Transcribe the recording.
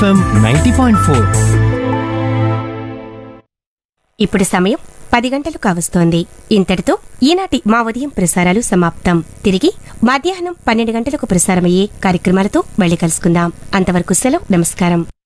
FM 90.4. ఇప్పుడు సమయం 10 గంటలు కావస్తోంది. ఇంతటితో ఈనాటి మా ఉదయం ప్రసారాలు సమాప్తం. తిరిగి మధ్యాహ్నం 12 గంటలకు ప్రసారమయ్యే కార్యక్రమాలతో మళ్ళీ కలుసుకుందాం. అంతవరకు సెలవు. నమస్కారం.